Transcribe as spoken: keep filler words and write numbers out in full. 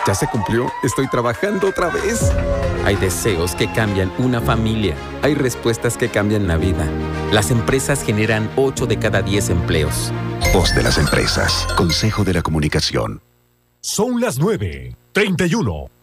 ¿Ya se cumplió? Estoy trabajando otra vez. Hay deseos que cambian una familia. Hay respuestas que cambian la vida. Las empresas generan ocho de cada diez empleos. Voz de las empresas. Consejo de la Comunicación. Son las nueve, treinta y uno.